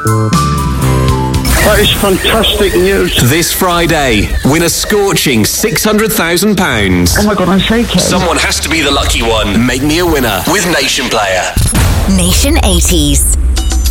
That is fantastic news. This Friday, win a scorching £600,000. Oh my God, I'm shaking. Someone has to be the lucky one. Make me a winner with Nation Player. Nation 80s.